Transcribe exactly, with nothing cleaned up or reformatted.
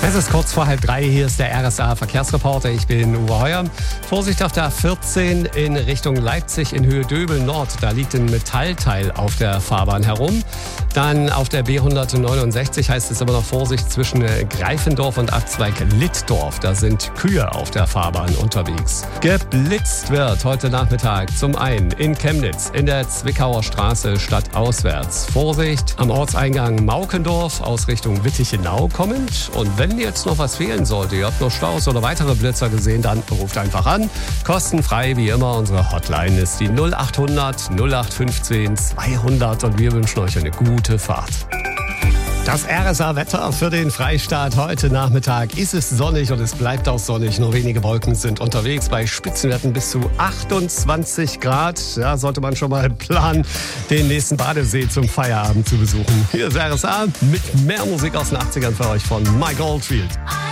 Es ist kurz vor halb drei, hier ist der R S A-Verkehrsreporter, ich bin Uwe Heuer. Vorsicht auf der A vierzehn in Richtung Leipzig in Höhe Döbel Nord, da liegt ein Metallteil auf der Fahrbahn herum. Dann auf der B hundertneunundsechzig heißt es immer noch Vorsicht zwischen Greifendorf und Abzweig Littdorf, da sind Kühe auf der Fahrbahn unterwegs. Geblitzt wird heute Nachmittag zum einen in Chemnitz in der Zwickauer Straße stadtauswärts. Vorsicht am Ortseingang Maukendorf aus Richtung Wittichenau kommend. Und wenn jetzt noch was fehlen sollte, ihr habt noch Staus oder weitere Blitzer gesehen, dann ruft einfach an. Kostenfrei wie immer, unsere Hotline ist die null acht hundert null acht fünfzehn zweihundert und wir wünschen euch eine gute Fahrt. Das R S A-Wetter für den Freistaat heute Nachmittag. Ist es sonnig und es bleibt auch sonnig. Nur wenige Wolken sind unterwegs bei Spitzenwerten bis zu achtundzwanzig Grad. Ja, sollte man schon mal planen, den nächsten Badesee zum Feierabend zu besuchen. Hier ist R S A mit mehr Musik aus den achtzigern für euch von Mike Oldfield.